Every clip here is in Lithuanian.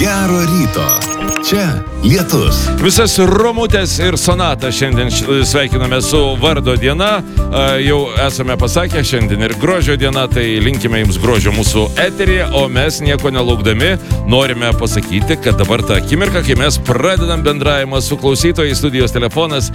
Gero ryto. Čia lietus. Visas Romutės ir Sonata šiandien sveikiname su vardo diena. Jau esame pasakę, šiandien ir grožio diena, tai linkime jums grožio mūsų eteryje, o mes nieko nelaukdami norime pasakyti, kad dabar ta akimirka, kai mes pradedam bendravimą su klausytojais, studijos telefonas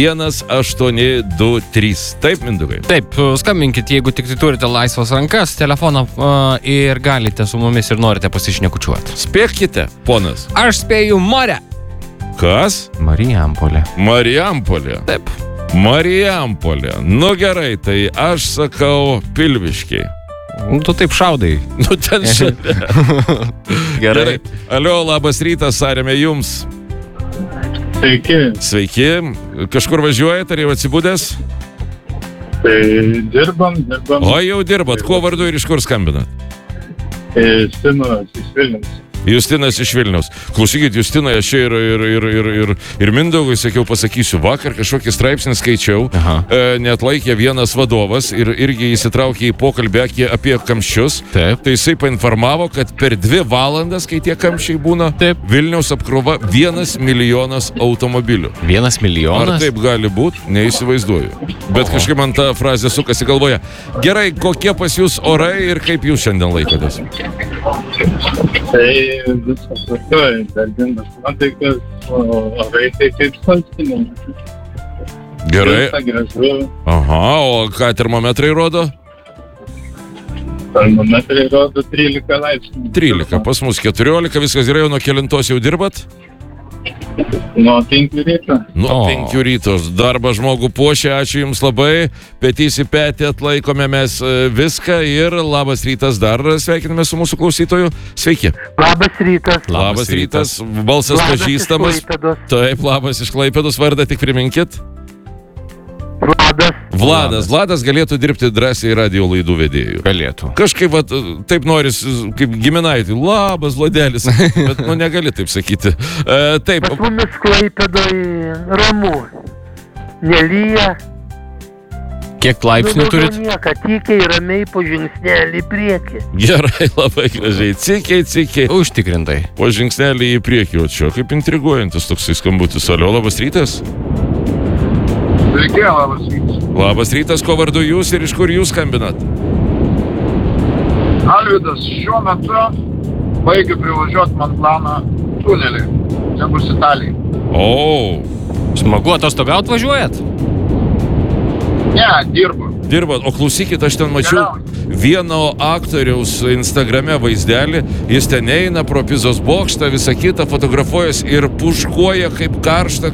1823. Taip, Mindaugai? Taip, skambinkit, jeigu tik turite laisvas rankas, telefoną ir galite su mumis ir norite pasišnekučiuoti. Spėkite, ponas. Aš spėju Marę. Kas? Marijampolė. Marijampolė. Taip. Marijampolė. Nu gerai, tai aš sakau Pilviškiai. Tu taip šaudai. Nu ten šalia. Gerai. Alio, labas rytas, Arėme jums. Sveiki. Sveiki. Kažkur važiuojate, ar jau atsibūdęs? Tai dirbam. O jau dirbat. Kuo vardu ir iš kur skambinat? Justinas iš Vilniaus. Justinas iš Vilniaus. Klausykit, Justinai, aš čia ir Mindaugui sakiau, pasakysiu, vakar kažkokį straipsnį skaičiau, neatlaikė vienas vadovas ir irgi įsitraukė į pokalbį apie kamščius. Taip. Tai jisai painformavo, kad per 2 valandas, kai tie kamščiai būna, Taip. Vilniaus apkrova 1 milijonas automobilių. 1 milijonas? Ar taip gali būti? Neįsivaizduoju. Bet kažkaip man ta frazė sukasi galvoje. Gerai, kokie pas jūs orai ir kaip jūs šiandien laikotės? Tai viskas vartoja, darbingas nuotaikas, orai tai kaip sostinė. Gerai. Visa gražu, Aha, o ką termometrai rodo? termometrai rodo 13 laipsnių. 13, pas mus 14, viskas gerai, nuo kelintos jau dirbat? Nuo 5 ryto. Nuo 5 rytos. Darbą žmogų puošia, ačiū jums labai. Petys į petį atlaikome mes viską ir labas rytas dar sveikiname su mūsų klausytoju. Sveiki. Labas rytas. Labas rytas. Balsas Vladas pažįstamas. iš Klaipėdos. Taip, labas iš Klaipėdos, vardą tik priminkit. Vladas galėtų dirbti drąsiai radijo laidų vedėjų. Galėtų. Kažkaip vat, taip noris, kaip giminaitį. Labas, Vladelis. Bet negali taip sakyti. Taip. Pas mumis Klaipėdoje ramu. Nelyja. Kiek laipsnių turit? Nieka, tykiai ramiai po žingsnelį į priekį. Gerai, labai gražiai. Cikiai. Užtikrintai. Po žingsnelį į priekį, o čia kaip intriguojantis toksai skambutis. Alio, labas rytas. Sveiki, labas rytas. Labas rytas, ko vardu jūs ir iš kur jūs skambinat? Alvydas, šiuo metu baigiu privažiuoti Monplaną tunelį. Čia bus Italija. O, Smagu atostogaut važiuojat? Ne, dirbu. dirbat. O klausykit, aš ten mačiau vieno aktoriaus Instagrame vaizdelį. Jis ten eina pro Pizos bokštą, visą kitą fotografuojas ir puškuoja kaip karšta.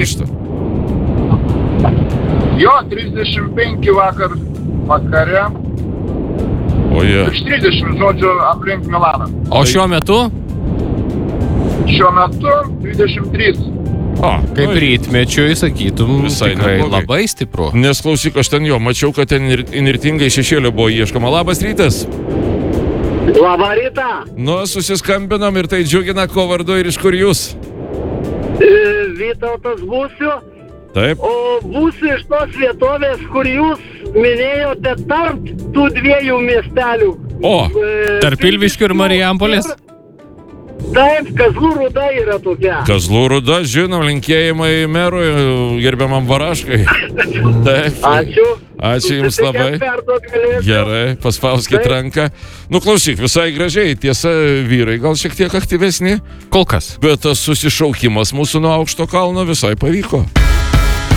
Jo, 35 vakare. Oje. Iš 30, žodžiu, aplink Milaną. O šiuo metu? Šiuo metu 23. O, Kaip rytmečiui, sakytum, Visai tikrai neblogai. labai stipru. nes klausyk, aš ten mačiau, kad ten inirtingai šešėlio buvo ieškoma. Labas rytas. Labą rytą. Nu, susiskambinam ir tai džiugina, ko vardu ir iš kur jūs. Vytautas būsiu, Taip. o būsiu iš tos vietovės, kur jūs minėjote tarp tų 2 miestelių. O, Tarp Pilviškių ir Marijampolės? Taip, Kazlų Rūda yra tokia. Kazlų Rūda, žinom, linkėjimai merui, gerbiamam Varaškai. Taip. Ačiū jums labai. Gerai, paspauskit ranką. Nu, klausyk, visai gražiai. Tiesa, vyrai gal šiek tiek aktyvesni, Kol kas. bet tas susišaukimas mūsų nuo aukšto kalno visai pavyko.